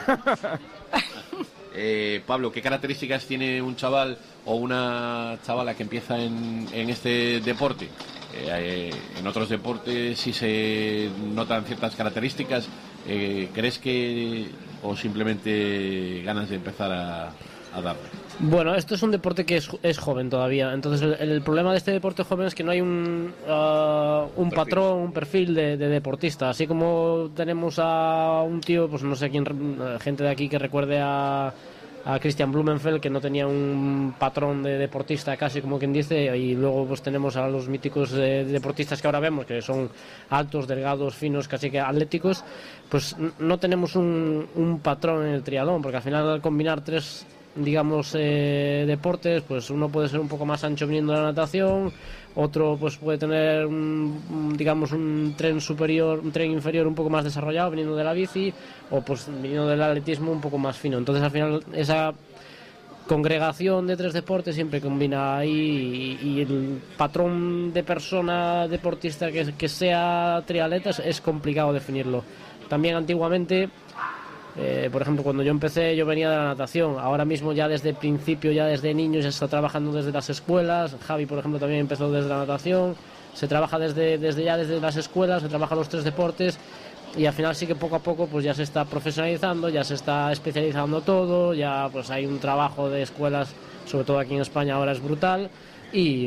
eh, Pablo, ¿qué características tiene un chaval o una chavala que empieza en, en este deporte? Eh, en otros deportes sí se notan ciertas características. Eh, ¿Crees que o simplemente ganas de empezar a, a darle? Bueno, esto es un deporte que es, es joven todavía. Entonces el, el problema de este deporte joven es que no hay un, uh, un patrón, un perfil de, de deportista. Así como tenemos a un tío, pues no sé quién, gente de aquí que recuerde a... a Christian Blumenfeld, que no tenía un patrón de deportista casi, como quien dice, y luego pues tenemos a los míticos eh, deportistas que ahora vemos, que son altos, delgados, finos, casi que atléticos. Pues no tenemos un, un patrón en el triatlón, porque al final al combinar tres, digamos, eh, deportes, pues uno puede ser un poco más ancho viniendo de la natación, otro pues puede tener un, digamos, un tren superior, un tren inferior un poco más desarrollado viniendo de la bici, o pues viniendo del atletismo un poco más fino. Entonces al final esa congregación de tres deportes siempre combina ahí, y, y el patrón de persona deportista que, que sea triatleta es, es complicado definirlo. También antiguamente, Eh, por ejemplo, cuando yo empecé, yo venía de la natación. Ahora mismo ya desde el principio, ya desde niños, ya se está trabajando desde las escuelas. Javi, por ejemplo, también empezó desde la natación. Se trabaja desde, desde ya desde las escuelas, se trabaja los tres deportes, y al final sí que poco a poco pues ya se está profesionalizando, ya se está especializando todo, ya pues hay un trabajo de escuelas, sobre todo aquí en España ahora es brutal, y,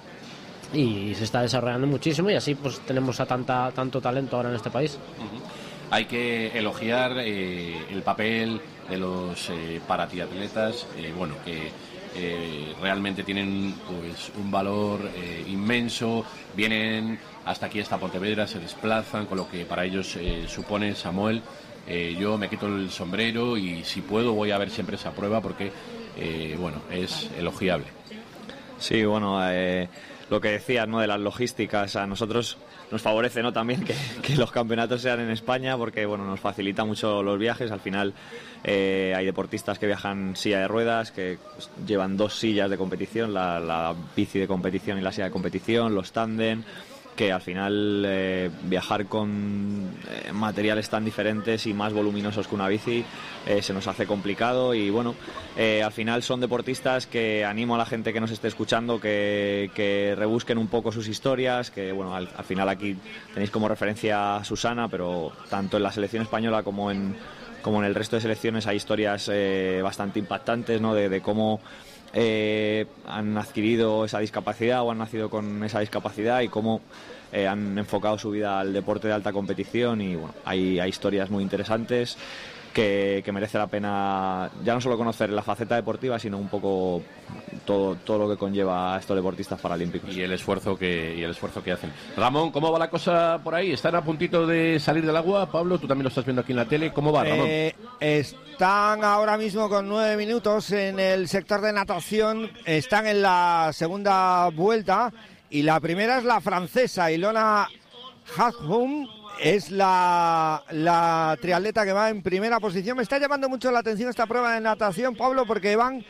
y se está desarrollando muchísimo, y así pues tenemos a tanta, tanto talento ahora en este país. Uh-huh. Hay que elogiar eh, el papel de los eh, paratriatletas, eh, bueno, que eh, realmente tienen pues un valor eh, inmenso, vienen hasta aquí, hasta Pontevedra, se desplazan, con lo que para ellos eh, supone, Samuel. Eh, yo me quito el sombrero y si puedo voy a ver siempre esa prueba porque, eh, bueno, es elogiable. Sí, bueno, eh, lo que decías, ¿no?, de las logísticas, a nosotros nos favorece, ¿no?, también que, que los campeonatos sean en España, porque bueno, nos facilita mucho los viajes. Al final eh, hay deportistas que viajan silla de ruedas, que pues, llevan dos sillas de competición, la, la bici de competición y la silla de competición, los tándem, que al final eh, viajar con eh, materiales tan diferentes y más voluminosos que una bici eh, se nos hace complicado. Y bueno, eh, al final son deportistas que animo a la gente que nos esté escuchando que, que rebusquen un poco sus historias, que bueno, al, al final aquí tenéis como referencia a Susana, pero tanto en la selección española como en, como en el resto de selecciones hay historias eh, bastante impactantes, ¿no?, de, de cómo Eh, han adquirido esa discapacidad o han nacido con esa discapacidad y cómo eh, han enfocado su vida al deporte de alta competición. Y bueno, hay, hay historias muy interesantes que, que merece la pena ya no solo conocer la faceta deportiva, sino un poco todo, todo lo que conlleva a estos deportistas paralímpicos y el esfuerzo que y el esfuerzo que hacen. Ramón, ¿cómo va la cosa por ahí? ¿Están a puntito de salir del agua? Pablo, tú también lo estás viendo aquí en la tele. ¿Cómo va, Ramón? Eh, están ahora mismo con nueve minutos en el sector de natación. Están en la segunda vuelta y la primera es la francesa Ilona Hathum. Es la, la triatleta que va en primera posición. Me está llamando mucho la atención esta prueba de natación, Pablo, porque van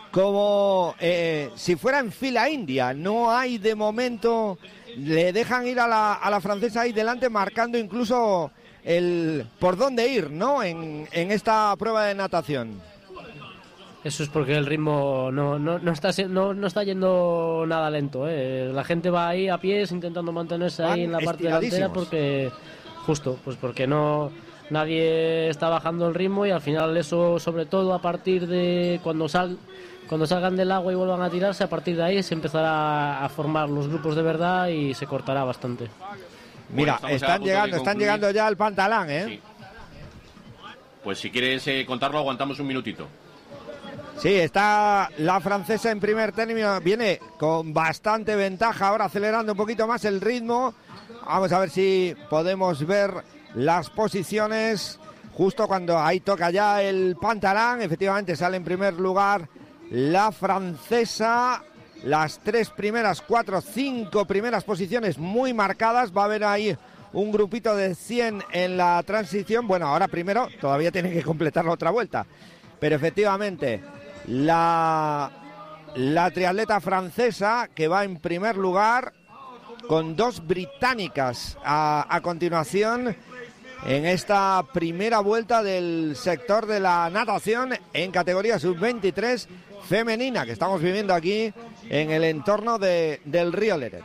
como eh, si fuera en fila india. No hay de momento, le dejan ir a la, a la francesa ahí delante, marcando incluso el por dónde ir, ¿no?, en, en esta prueba de natación. Eso es porque el ritmo no, no, no, está, no, no está yendo nada lento, ¿eh? La gente va ahí a pies intentando mantenerse ahí en la parte delantera porque... Justo, pues porque no nadie está bajando el ritmo, y al final eso, sobre todo a partir de cuando sal cuando salgan del agua y vuelvan a tirarse, a partir de ahí se empezará a formar los grupos de verdad y se cortará bastante. Mira, bueno, están llegando, están llegando ya al pantalán, ¿eh? Sí. Pues si quieres eh, contarlo, aguantamos un minutito. Sí, está la francesa en primer término, viene con bastante ventaja, ahora acelerando un poquito más el ritmo. Vamos a ver si podemos ver las posiciones. Justo cuando ahí toca ya el Pantalán, efectivamente sale en primer lugar la francesa. Las tres primeras, cuatro, cinco primeras posiciones muy marcadas. Va a haber ahí un grupito de cien en la transición. Bueno, ahora primero todavía tienen que completar la otra vuelta. Pero efectivamente, la, la triatleta francesa que va en primer lugar con dos británicas a, a continuación en esta primera vuelta del sector de la natación en categoría sub veintitrés femenina que estamos viviendo aquí en el entorno de, del río Leret.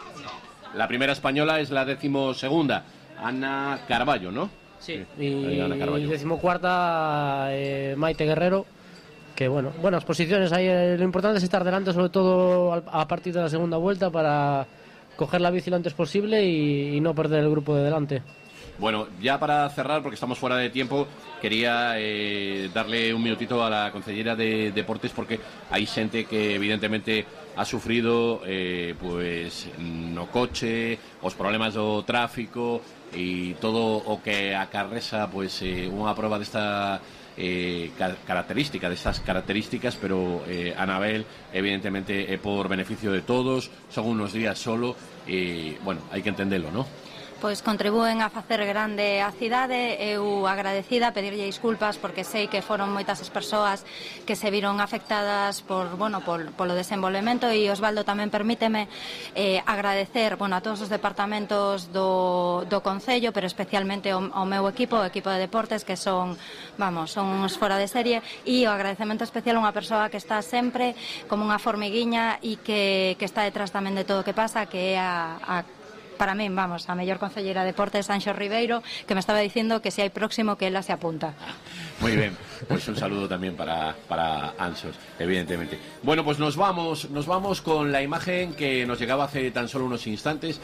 La primera española es la decimosegunda, Ana Carballo, ¿no? Sí, sí. Y, y decimocuarta eh, Maite Guerrero, que bueno, buenas posiciones ahí. Eh, lo importante es estar delante, sobre todo al, a partir de la segunda vuelta, para coger la bici lo antes posible y, y no perder el grupo de delante. Bueno, ya para cerrar, porque estamos fuera de tiempo, quería eh, darle un minutito a la consellera de Deportes, porque hay gente que evidentemente ha sufrido eh, pues no coche, os problemas do tráfico e todo o que acarresa pues eh, unha proba desta eh, característica, destas características, pero eh, Anabel evidentemente é por beneficio de todos, son unos días solo e, bueno, hai que entenderlo, ¿no? Pois contribúen a facer grande a cidade. Eu agradecida, pedirlle disculpas porque sei que foron moitas as persoas que se viron afectadas por, bueno, por, polo desenvolvemento, e Osvaldo tamén permíteme eh, agradecer, bueno, a todos os departamentos do, do Concello, pero especialmente ao, ao meu equipo, o equipo de deportes, que son, vamos, son uns fora de serie, e o agradecemento especial a unha persoa que está sempre como unha formiguiña e que, que está detrás tamén de todo o que pasa, que é a, a para mí, vamos, a mellor concelleira de deportes, Anxo Ribeiro, que me estaba dicindo que si hai próximo que ela se apunta. Muy bien, pues un saludo también para, para Anxos, evidentemente. Bueno, pues nos vamos, nos vamos con la imagen que nos llegaba hace tan solo unos instantes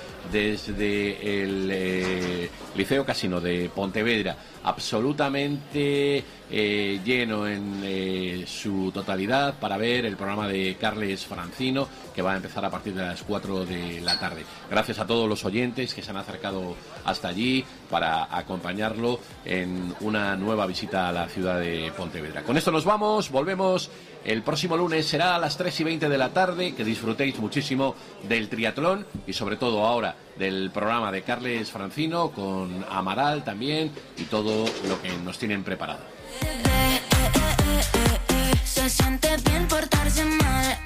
desde el eh, Liceo Casino de Pontevedra, absolutamente eh, lleno en eh, su totalidad para ver el programa de Carles Francino, que va a empezar a partir de las cuatro de la tarde. Gracias a todos los oyentes que se han acercado hasta allí para acompañarlo en una nueva visita a la ciudad de Pontevedra. Con esto nos vamos, volvemos el próximo lunes, será a las tres y veinte de la tarde, que disfrutéis muchísimo del triatlón y sobre todo ahora del programa de Carles Francino con Amaral también y todo lo que nos tienen preparado. Se siente bien portarse mal.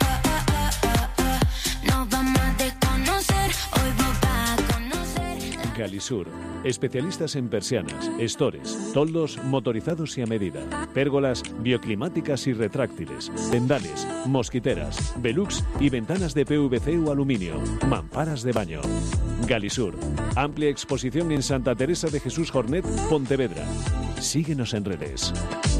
Nos vamos a desconocer, hoy vamos a conocer. Galisur, especialistas en persianas, estores, toldos motorizados y a medida, pérgolas bioclimáticas y retráctiles, tendales, mosquiteras, velux y ventanas de P V C o aluminio, mamparas de baño. Galisur, amplia exposición en Santa Teresa de Jesús Jornet, Pontevedra. Síguenos en redes.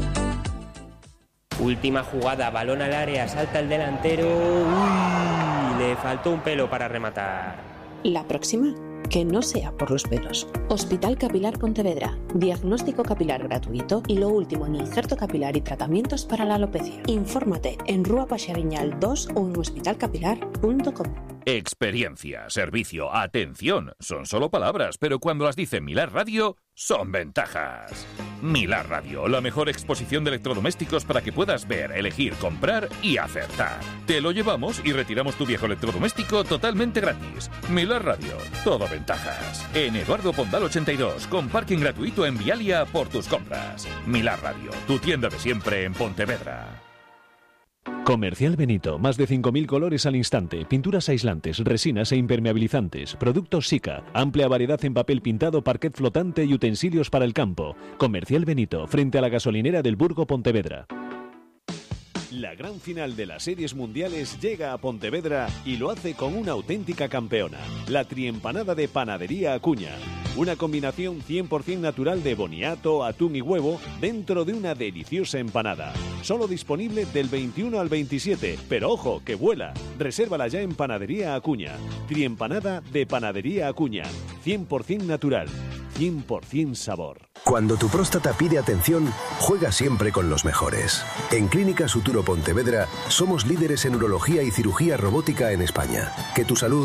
Última jugada, balón al área, salta el delantero. Uy, le faltó un pelo para rematar. La próxima, que no sea por los pelos. Hospital Capilar Pontevedra. Diagnóstico capilar gratuito y lo último en injerto capilar y tratamientos para la alopecia. Infórmate en Rúa Paxariñal dos o en hospital capilar punto com. Experiencia, servicio, atención, son solo palabras, pero cuando las dice Milar Radio, son ventajas. Milar Radio, la mejor exposición de electrodomésticos para que puedas ver, elegir, comprar y acertar. Te lo llevamos y retiramos tu viejo electrodoméstico totalmente gratis. Milar Radio, todo ventajas. En Eduardo Pondal ochenta y dos, con parking gratuito en Vialia por tus compras. Milar Radio, tu tienda de siempre en Pontevedra. Comercial Benito, más de cinco mil colores al instante, pinturas aislantes, resinas e impermeabilizantes, productos Sika, amplia variedad en papel pintado, parquet flotante y utensilios para el campo. Comercial Benito, frente a la gasolinera del Burgo Pontevedra. La gran final de las series mundiales llega a Pontevedra y lo hace con una auténtica campeona, la triempanada de Panadería Acuña. Una combinación cien por ciento natural de boniato, atún y huevo dentro de una deliciosa empanada. Solo disponible del veintiuno al veintisiete, pero ojo, que vuela. Resérvala ya en Panadería Acuña. Triempanada de Panadería Acuña. cien por ciento natural, cien por ciento sabor. Cuando tu próstata pide atención, juega siempre con los mejores. En Clínica Suturo Pontevedra somos líderes en urología y cirugía robótica en España. Que tu salud